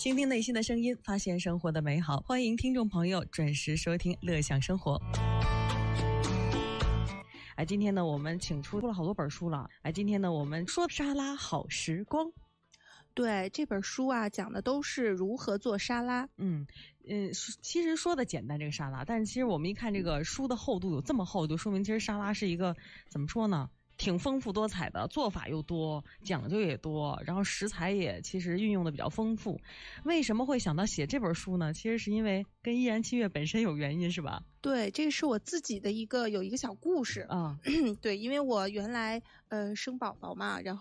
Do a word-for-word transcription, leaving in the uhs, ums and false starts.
倾听内心的声音，发现生活的美好。欢迎听众朋友准时收听乐享生活。哎，今天呢，我们请出了好多本书了。哎，今天呢，我们说沙拉好时光。 对，这本书啊，讲的都是如何做沙拉。 嗯嗯，其实说的简单这个沙拉，但是其实我们一看这个书的厚度有这么厚，就说明其实沙拉是一个怎么说呢？挺丰富多彩的，做法又多，讲究也多，然后食材也其实运用的比较丰富。为什么会想到写这本书呢？其实是因为跟依然七月本身有原因，是吧？ 对，这是我自己的一个有一个小故事啊。 对，因为我原来呃生宝宝嘛，然后